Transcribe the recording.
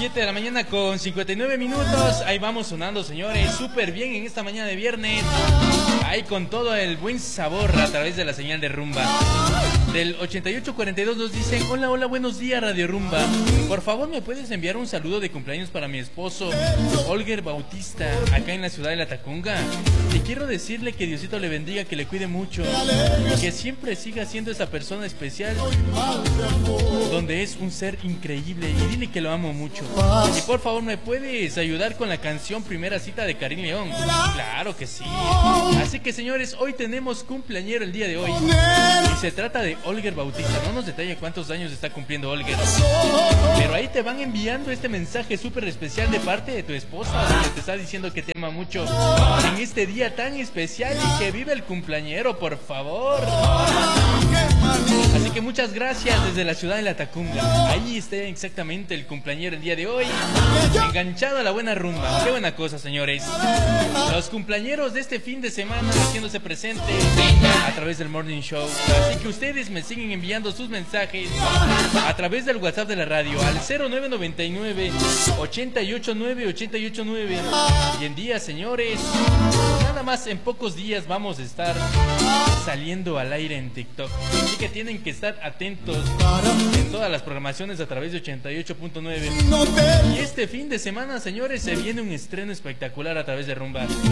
7 de la mañana con 59 minutos. Ahí vamos sonando, señores, súper bien en esta mañana de viernes. Ahí con todo el buen sabor a través de la señal de Rumba. Del 8842 nos dicen: hola, hola, buenos días, Radio Rumba. Por favor, ¿me puedes enviar un saludo de cumpleaños para mi esposo, Olger Bautista, acá en la ciudad de La Tacunga? Y quiero decirle que Diosito le bendiga, que le cuide mucho, que siempre siga siendo esa persona especial, donde es un ser increíble, y dile que lo amo mucho. Y por favor, ¿me puedes ayudar con la canción Primera Cita de Karim León? Claro que sí. Así que, señores, hoy tenemos cumpleañero el día de hoy, y se trata de Olger Bautista. No nos detalla cuántos años está cumpliendo Olger, pero ahí te van enviando este mensaje súper especial de parte de tu esposa, que te está diciendo que te ama mucho en este día tan especial, y que vive el cumpleañero, por favor. Así que muchas gracias desde la ciudad de La Tacunga. Ahí está exactamente el cumpleañero el día de hoy, enganchado a la buena rumba. Qué buena cosa, señores. Los cumpleañeros de este fin de semana haciéndose presentes a través del Morning Show. Así que ustedes me siguen enviando sus mensajes a través del WhatsApp de la radio al 0999 889 889. Y en día, señores, nada más en pocos días vamos a estar saliendo al aire en TikTok. Así que tienen que estar atentos en todas las programaciones a través de 88.9. Y este fin de semana, señores, se viene un estreno espectacular a través de Rumba.